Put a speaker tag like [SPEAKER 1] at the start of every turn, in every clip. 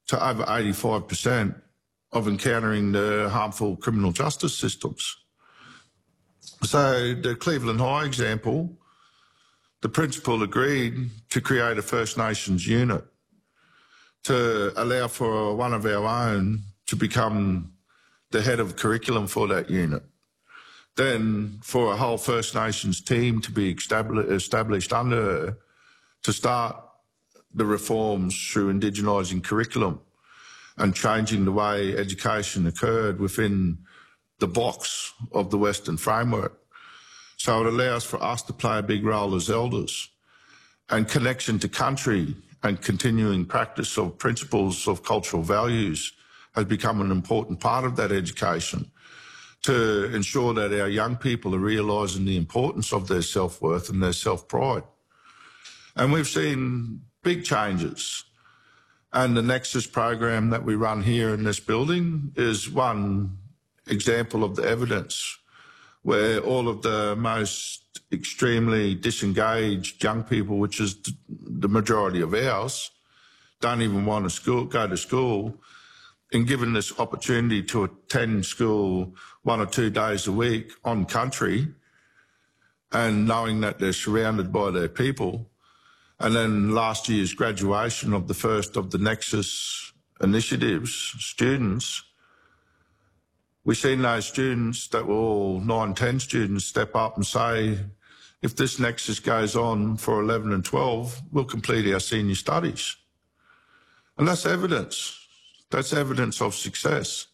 [SPEAKER 1] to over 85% of encountering the harmful criminal justice systems. So the Cleveland High example, the principal agreed to create a First Nations unit to allow for one of our own to become the head of curriculum for that unit. Then for a whole First Nations team to be established under her to start the reforms through indigenising curriculum and changing the way education occurred within the box of the Western framework. So it allows for us to play a big role as elders, and connection to country and continuing practice of principles of cultural values has become an important part of that education to ensure that our young people are realising the importance of their self-worth and their self-pride. And we've seen big changes. And the Nexus program that we run here in this building is one example of the evidence where all of the most extremely disengaged young people, which is the majority of ours, don't even want to go to school, and given this opportunity to attend school 1 or 2 days a week on country and knowing that they're surrounded by their people. And then last year's graduation of the first of the Nexus initiatives students, we've seen those students that were all 9, 10 students step up and say, if this Nexus goes on for 11 and 12, we'll complete our senior studies. And that's evidence. That's evidence of success.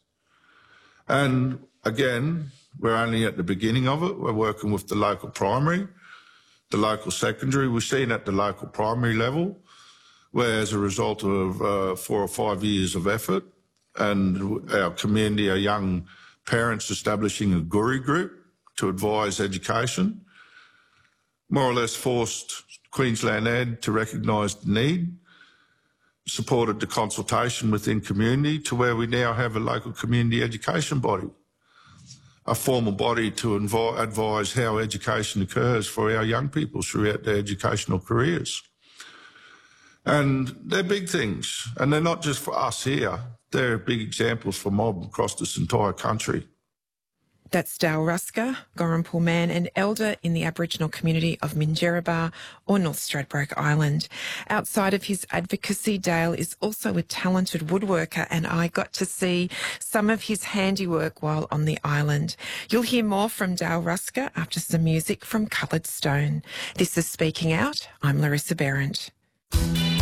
[SPEAKER 1] And again, we're only at the beginning of it. We're working with the local primary, the local secondary. We've seen at the local primary level, where as a result of 4 or 5 years of effort and our community, our young parents establishing a Guru group to advise education, more or less forced Queensland Ed to recognise the need, supported the consultation within community to where we now have a local community education body, a formal body to advise how education occurs for our young people throughout their educational careers. And they're big things, and they're not just for us here, they're big examples for mob across this entire country.
[SPEAKER 2] That's Dale Ruska, Gorampal man and elder in the Aboriginal community of Minjerribah or North Stradbroke Island. Outside of his advocacy, Dale is also a talented woodworker, and I got to see some of his handiwork while on the island. You'll hear more from Dale Ruska after some music from Coloured Stone. This is Speaking Out. I'm Larissa Behrendt.